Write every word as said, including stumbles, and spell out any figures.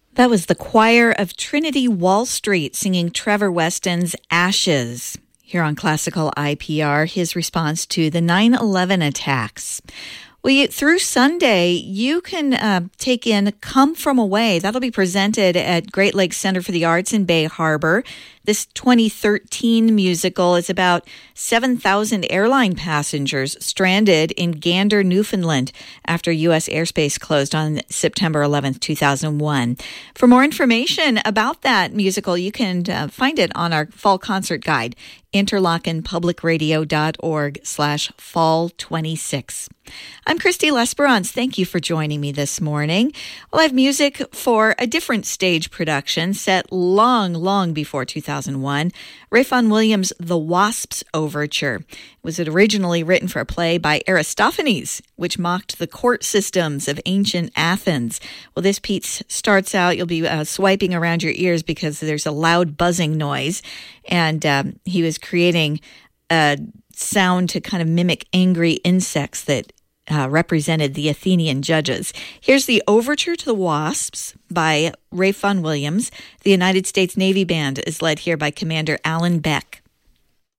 That was the choir of Trinity Wall Street singing Trevor Weston's Ashes. Here on Classical I P R, his response to the nine eleven attacks. Well, you, through Sunday, you can uh, take in Come From Away. That'll be presented at Great Lakes Center for the Arts in Bay Harbor. This twenty thirteen musical is about seven thousand airline passengers stranded in Gander, Newfoundland, after U S airspace closed on September eleventh, two thousand one. For more information about that musical, you can uh, find it on our fall concert guide, interlockenpublicradio.org slash fall 26. I'm Christy Lesperance. Thank you for joining me this morning. Well, I have music for a different stage production set long, long before two thousand one. Ralph Vaughan Williams' The Wasps Overture. It was originally written for a play by Aristophanes, which mocked the court systems of ancient Athens. Well, this piece starts out, you'll be uh, swiping around your ears because there's a loud buzzing noise, and um, he was creating a sound to kind of mimic angry insects that Uh, represented the Athenian judges. Here's the Overture to the Wasps by Ralph Vaughan Williams. The United States Navy Band is led here by Commander Alan Beck.